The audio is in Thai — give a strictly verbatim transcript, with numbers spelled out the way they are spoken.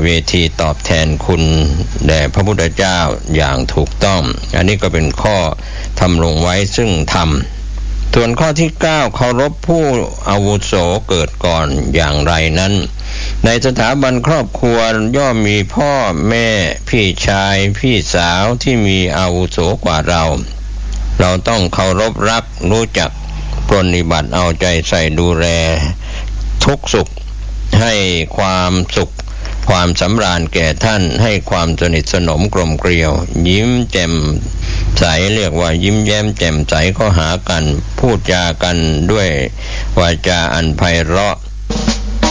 เวทีตอบแทนคุณแด่พระพุทธเจ้าอย่างถูกต้องอันนี้ก็เป็นข้อทำลงไว้ซึ่งทำส่วนข้อที่เก้าเคารพผู้อาวุโสเกิดก่อนอย่างไรนั้นในสถาบันครอบครัวย่อมมีพ่อแม่พี่ชายพี่สาวที่มีอาวุโสกว่าเราเราต้องเคารพรักรู้จักปรนนิบัติเอาใจใส่ดูแลทุกสุขให้ความสุขความสำราญแก่ท่านให้ความสนิทสนมกลมเกลียวยิ้มแจ่มใสเรียกว่ายิ้มแย้มแจ่มใสเข้าหากันพูดจากันด้วยวาจาอันไพเราะ